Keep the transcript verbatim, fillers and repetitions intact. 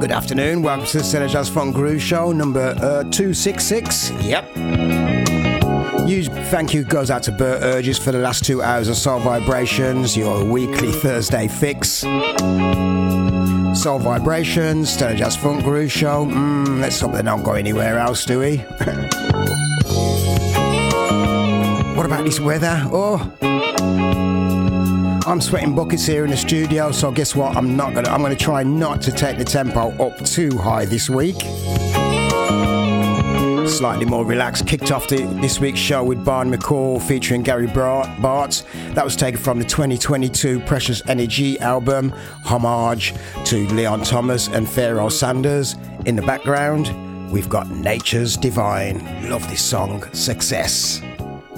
Good afternoon, welcome to the Stellar Jazz Funk Groove Show, number uh, two sixty-six. Yep. Huge thank you goes out to Bert Urges for the last two hours of Soul Vibrations, your weekly Thursday fix. Soul Vibrations, Stellar Jazz Funk Groove Show. Mm, let's hope they don't go anywhere else, do we? What about this weather? Oh, I'm sweating buckets here in the studio, so guess what? I'm not gonna. I'm gonna try not to take the tempo up too high this week. Slightly more relaxed. Kicked off the, this week's show with Barney McCall featuring Gary Bartz. That was taken from the twenty twenty-two Precious Energy album, homage to Leon Thomas and Pharoah Sanders. In the background, we've got Nature's Divine. Love this song. Success.